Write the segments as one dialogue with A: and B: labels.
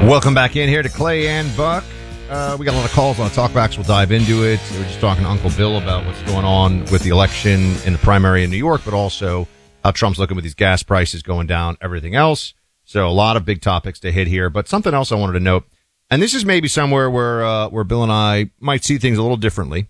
A: Welcome back in here to Clay and Buck. We got a lot of calls on talkbacks. We'll dive into it. We're just talking to Uncle Bill about what's going on with the election in the primary in New York, but also how Trump's looking with these gas prices going down, everything else. So a lot of big topics to hit here. But something else I wanted to note, and this is maybe somewhere where Bill and I might see things a little differently,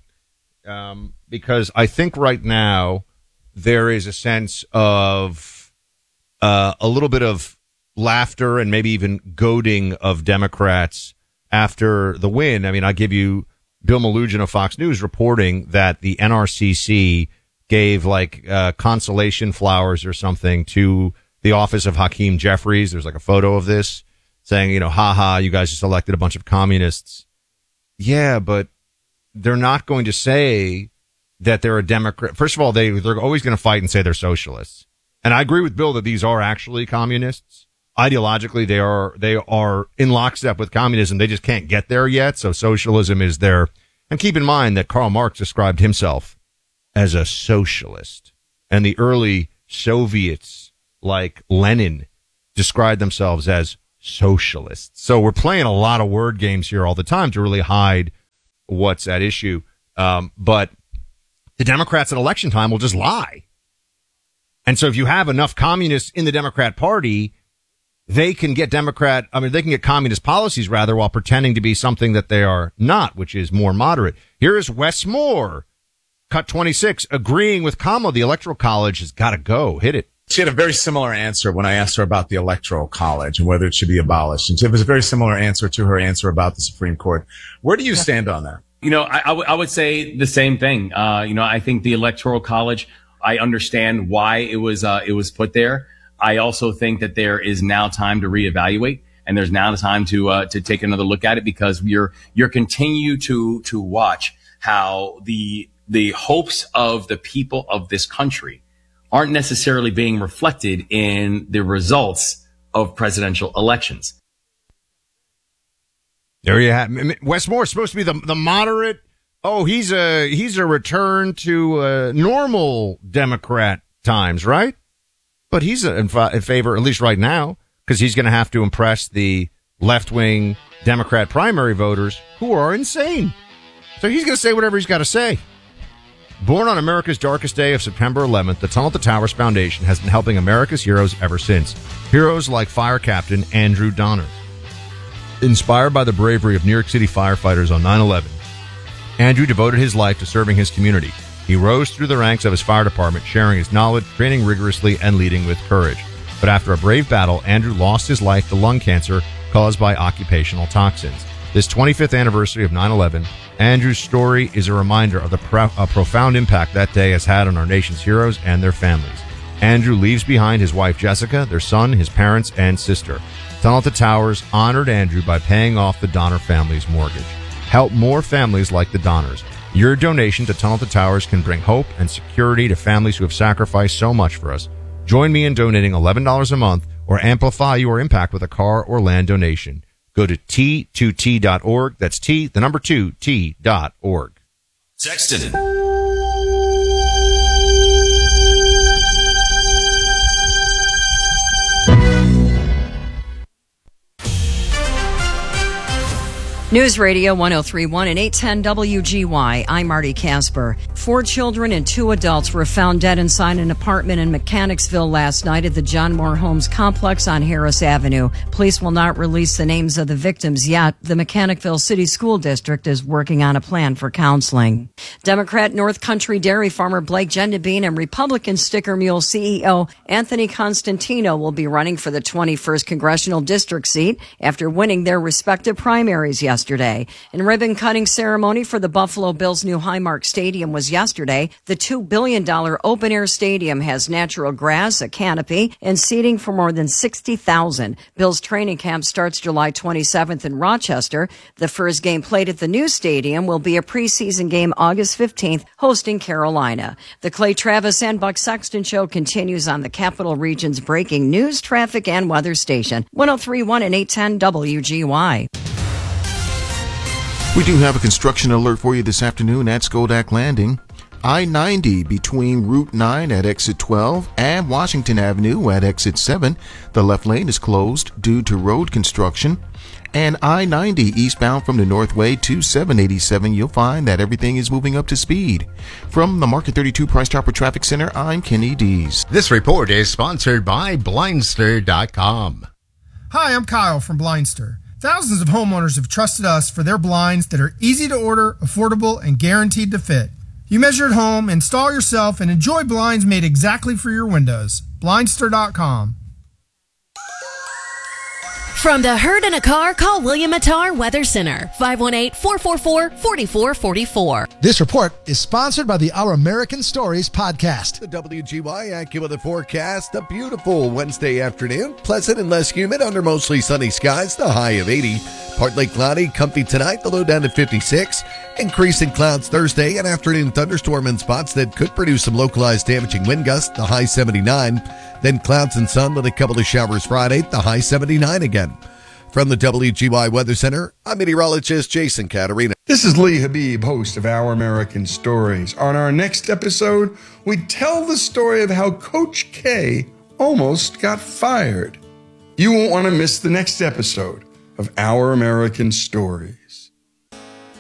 A: because I think right now there is a sense of a little bit of laughter and maybe even goading of Democrats after the win. I mean, I give you Bill Malugin of Fox News reporting that the NRCC gave like consolation flowers or something to the office of Hakeem Jeffries. There's like a photo of this saying, you know, haha, you guys just elected a bunch of communists. Yeah, but they're not going to say that they're a Democrat. First of all, they're always going to fight and say they're socialists. And I agree with Bill that these are actually communists. Ideologically, they are in lockstep with communism. They just can't get there yet. So socialism is there. And keep in mind that Karl Marx described himself as a socialist. And the early Soviets, like Lenin, described themselves as socialists. So we're playing a lot of word games here all the time to really hide what's at issue. But the Democrats at election time will just lie. And so if you have enough communists in the Democrat Party, they can get communist policies rather while pretending to be something that they are not, which is more moderate. Here is Wes Moore, cut 26, agreeing with Kamala. The Electoral College has got to go. Hit it.
B: She had a very similar answer when I asked her about the Electoral College and whether it should be abolished. And it was a very similar answer to her answer about the Supreme Court. Where do you stand on that?
C: You know, I would say the same thing. I think the Electoral College, I understand why it was put there. I also think that there is now time to reevaluate, and there's now time to take another look at it, because you're continue to watch how the hopes of the people of this country aren't necessarily being reflected in the results of presidential elections.
A: There you have Wes Moore, supposed to be the moderate. Oh, he's a return to normal Democrat times, right? But he's in favor, at least right now, because he's going to have to impress the left-wing Democrat primary voters who are insane. So he's going to say whatever he's got to say. Born on America's darkest day of September 11th, the Tunnel to Towers Foundation has been helping America's heroes ever since. Heroes like Fire Captain Andrew Donner. Inspired by the bravery of New York City firefighters on 9/11, Andrew devoted his life to serving his community. He rose through the ranks of his fire department, sharing his knowledge, training rigorously, and leading with courage. But after a brave battle, Andrew lost his life to lung cancer caused by occupational toxins. This 25th anniversary of 9/11, Andrew's story is a reminder of the profound impact that day has had on our nation's heroes and their families. Andrew leaves behind his wife Jessica, their son, his parents, and sister. Tunnel to Towers honored Andrew by paying off the Donner family's mortgage. Help more families like the Donners. Your donation to Tunnel to Towers can bring hope and security to families who have sacrificed so much for us. Join me in donating $11 a month or amplify your impact with a car or land donation. Go to T2T.org. That's T, the number 2, T.org.
D: Sexton.
E: News Radio 103.1 and 810 WGY. I'm Marty Casper. 4 children and 2 adults were found dead inside an apartment in Mechanicsville last night at the John Moore Homes complex on Harris Avenue. Police will not release the names of the victims yet. The Mechanicville City School District is working on a plan for counseling. Democrat North Country dairy farmer Blake Gendebine and Republican Sticker Mule CEO Anthony Constantino will be running for the 21st Congressional District seat after winning their respective primaries yesterday. And ribbon-cutting ceremony for the Buffalo Bills' new Highmark Stadium was yesterday. The $2 billion open-air stadium has natural grass, a canopy, and seating for more than 60,000. Bills training camp starts July 27th in Rochester. The first game played at the new stadium will be a preseason game August 15th, hosting Carolina. The Clay Travis and Buck Sexton Show continues on the Capital Region's breaking news, traffic, and weather station, 103.1 and 810 WGY.
F: We do have a construction alert for you this afternoon at Skodak Landing.
D: I-90 between Route 9 at exit 12 and Washington Avenue at exit 7. The left lane is closed due to road construction. And I-90 eastbound from the Northway to 787, you'll find that everything is moving up to speed. From the Market 32 Price Chopper Traffic Center, I'm Kenny Dees.
F: This report is sponsored by Blindster.com.
G: Hi, I'm Kyle from Blindster. Thousands of homeowners have trusted us for their blinds that are easy to order, affordable, and guaranteed to fit. You measure at home, install yourself, and enjoy blinds made exactly for your windows. Blindster.com.
H: From the herd in a car, call William Attar Weather Center, 518-444-4444.
I: This report is sponsored by the Our American Stories podcast.
J: The WGY AccuWeather forecast, a beautiful Wednesday afternoon. Pleasant and less humid under mostly sunny skies, the high of 80. Partly cloudy, comfy tonight, the low down to 56. Increasing clouds Thursday, an afternoon thunderstorm in spots that could produce some localized damaging wind gusts, the high 79. Then clouds and sun with a couple of showers Friday, the high 79 again. From the WGY Weather Center, I'm meteorologist Jason Caterina.
K: This is Lee Habib, host of Our American Stories. On our next episode, we tell the story of how Coach K almost got fired. You won't want to miss the next episode of Our American Stories.